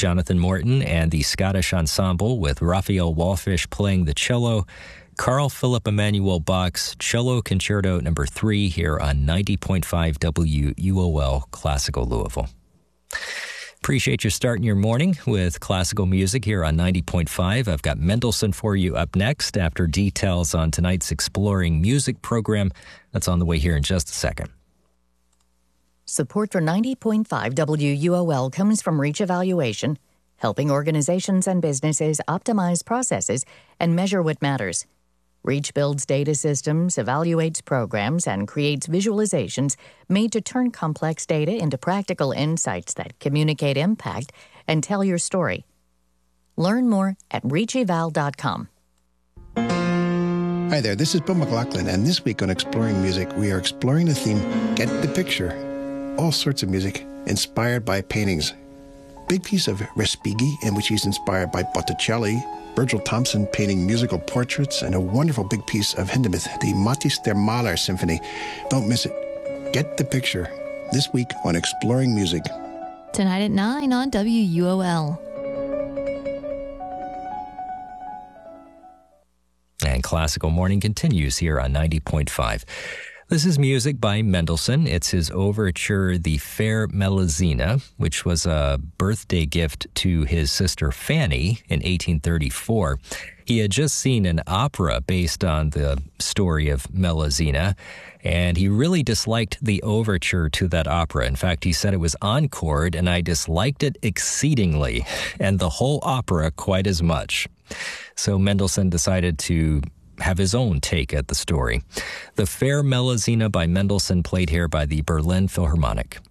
Jonathan Morton and the Scottish Ensemble with Raphael Wallfish playing the cello. Carl Philipp Emanuel Bach's Cello Concerto No. 3 here on 90.5 WUOL Classical Louisville. Appreciate you starting your morning with classical music here on 90.5. I've got Mendelssohn for you up next after details on tonight's Exploring Music program. That's on the way here in just a second. Support for 90.5 WUOL comes from Reach Evaluation, helping organizations and businesses optimize processes and measure what matters. Reach builds data systems, evaluates programs, and creates visualizations made to turn complex data into practical insights that communicate impact and tell your story. Learn more at reacheval.com. Hi there, this is Bill McLaughlin, and this week on Exploring Music, we are exploring the theme, Get the Picture. All sorts of music inspired by paintings. Big piece of Respighi, in which he's inspired by Botticelli, Virgil Thompson painting musical portraits, and a wonderful big piece of Hindemith, the Matthäus der Maler Symphony. Don't miss it. Get the Picture. This week on Exploring Music. Tonight at 9 on WUOL. And Classical Morning continues here on 90.5. This is music by Mendelssohn. It's his overture, The Fair Melusina, which was a birthday gift to his sister Fanny in 1834. He had just seen an opera based on the story of Melusina, and he really disliked the overture to that opera. In fact, he said it was encored, and I disliked it exceedingly, and the whole opera quite as much. So Mendelssohn decided to have his own take at the story. The Fair Melusina by Mendelssohn, played here by the Berlin Philharmonic.